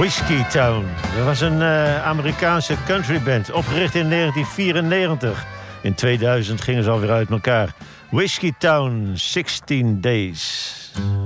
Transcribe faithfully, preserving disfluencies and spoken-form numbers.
Whiskey Town. Dat was een uh, Amerikaanse countryband, opgericht in negentien vierennegentig. In tweeduizend gingen ze alweer uit elkaar. Whiskey Town, zestien Days.